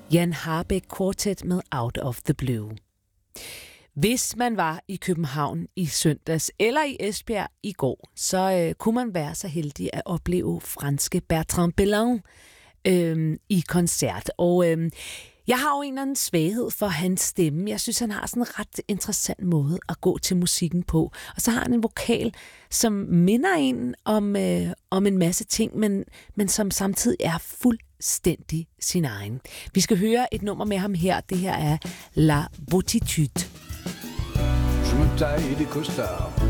Jan Harbeck Quartet med Out of the Blue. Hvis man var i København i søndags eller i Esbjerg i går, så kunne man være så heldig at opleve franske Bertrand Belin i koncert. Og jeg har jo en eller anden svaghed for hans stemme. Jeg synes, han har sådan en ret interessant måde at gå til musikken på. Og så har han en vokal, som minder en om en masse ting, men som samtidig er fuldstændig sin egen. Vi skal høre et nummer med ham her. Det her er La Beautitude. Je me taille des costards